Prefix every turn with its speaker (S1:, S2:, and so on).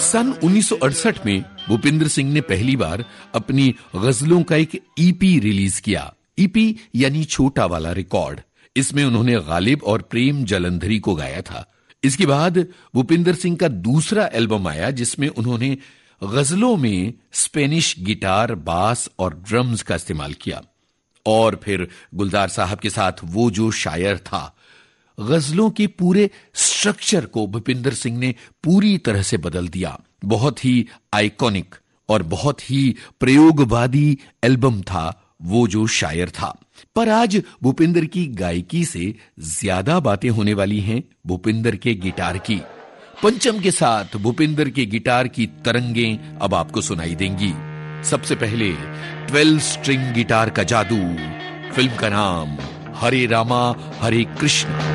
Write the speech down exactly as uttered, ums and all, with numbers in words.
S1: सन उन्नीस सौ अड़सठ में भूपिंदर सिंह ने पहली बार अपनी गजलों का एक ईपी रिलीज किया। ईपी यानी छोटा वाला रिकॉर्ड। इसमें उन्होंने गालिब और प्रेम जलंधरी को गाया था। इसके बाद भूपिंदर सिंह का दूसरा एल्बम आया जिसमें उन्होंने गजलों में स्पेनिश गिटार, बास और ड्रम्स का इस्तेमाल किया। और फिर गुलजार साहब के साथ वो जो शायर था। गजलों के पूरे स्ट्रक्चर को भूपिंदर सिंह ने पूरी तरह से बदल दिया। बहुत ही आइकॉनिक और बहुत ही प्रयोगवादी एल्बम था वो जो शायर था। पर आज भूपिंदर की गायकी से ज्यादा बातें होने वाली हैं भूपिंदर के गिटार की। पंचम के साथ भूपिंदर के गिटार की तरंगें अब आपको सुनाई देंगी। सबसे पहले ट्वेल्व स्ट्रिंग गिटार का जादू। फिल्म का नाम हरे रामा हरे कृष्ण।